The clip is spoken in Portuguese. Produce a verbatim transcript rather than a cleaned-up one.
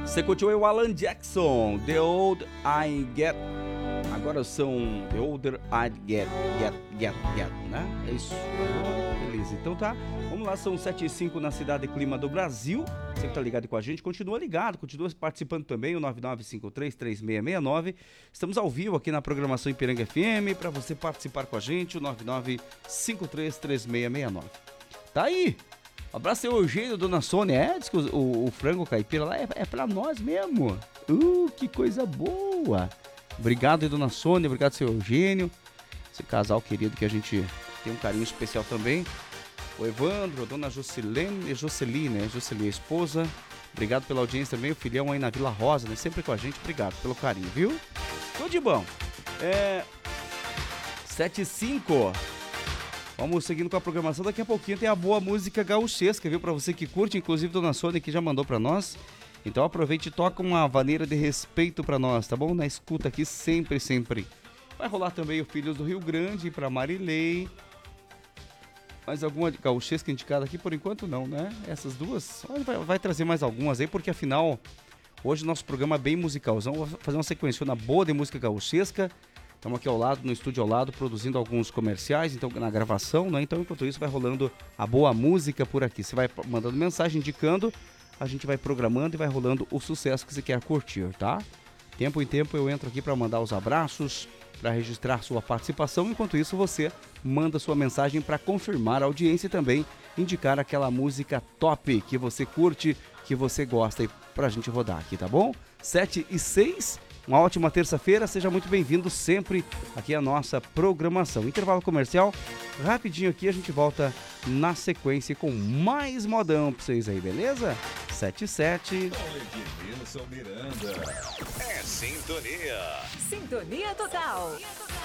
Você curtiu o Alan Jackson, The Old I Get. Agora são The Older I Get, Get, Get, Get, né? É isso. Beleza, então tá. Vamos lá, são sete e cinco na Cidade Clima do Brasil. Você que tá ligado com a gente, continua ligado, continua participando também, o nove nove cinco três, três seis seis nove. Estamos ao vivo aqui na programação Ipiranga F M, para você participar com a gente, o nove nove cinco três, três seis seis nove. Tá aí. Um abraço ao Eugênio, dona Sônia. É, diz que o, o, o frango caipira lá é, é pra nós mesmo. Uh, que coisa boa. Obrigado, dona Sônia. Obrigado, seu Eugênio. Esse casal querido que a gente tem um carinho especial também. O Evandro, a dona Jocelene, Jocely, né? Jocely, a esposa. Obrigado pela audiência também. O filhão aí na Vila Rosa, né? Sempre com a gente. Obrigado pelo carinho, viu? Tudo de bom. É... sete e cinco. Vamos seguindo com a programação. Daqui a pouquinho tem a boa música gauchesca, viu? Pra você que curte, inclusive Dona Sônia que já mandou pra nós. Então aproveite e toca uma vaneira de respeito pra nós, tá bom? Na escuta aqui sempre, sempre. Vai rolar também o Filhos do Rio Grande pra Marilei. Mais alguma gauchesca indicada aqui? Por enquanto não, né? Essas duas. Vai, vai trazer mais algumas aí, porque afinal, hoje o nosso programa é bem musicalzão. Vou fazer uma sequência boa de música gauchesca. Estamos aqui ao lado, no estúdio ao lado, produzindo alguns comerciais, então na gravação, né? Então, enquanto isso, vai rolando a boa música por aqui. Você vai mandando mensagem, indicando, a gente vai programando e vai rolando o sucesso que você quer curtir, tá? Tempo em tempo eu entro aqui para mandar os abraços, para registrar sua participação. Enquanto isso, você manda sua mensagem para confirmar a audiência e também indicar aquela música top que você curte, que você gosta, e para a gente rodar aqui, tá bom? sete e seis. Uma ótima terça-feira, seja muito bem-vindo sempre aqui à nossa programação. Intervalo comercial, rapidinho aqui, a gente volta na sequência com mais modão pra vocês aí, beleza? sete e sete. É sintonia. Sintonia total.